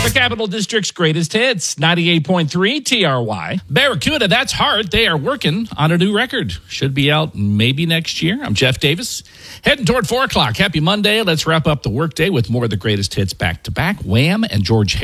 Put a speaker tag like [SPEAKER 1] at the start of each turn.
[SPEAKER 1] The Capital District's greatest hits, 98.3 TRY. Barracuda, that's hard. They are working on a new record. Should be out maybe next year. I'm Jeff Davis. Heading toward 4 o'clock. Happy Monday. Let's wrap up the workday with more of the greatest hits back to back. Wham and George Harrison.